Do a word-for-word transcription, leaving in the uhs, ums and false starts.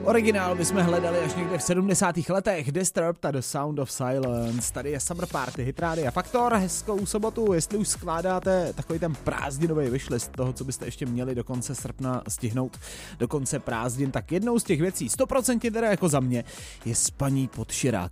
Originál bychom hledali až někde v sedmdesátých letech. Disturbed a The Sound of Silence. Tady je Summer Party, Hit Rádia Faktor. Hezkou sobotu, jestli už skládáte takový ten prázdninový wishlist toho, co byste ještě měli do konce srpna stihnout do konce prázdnin, tak jednou z těch věcí, sto procent teda jako za mě, je spaní pod širák.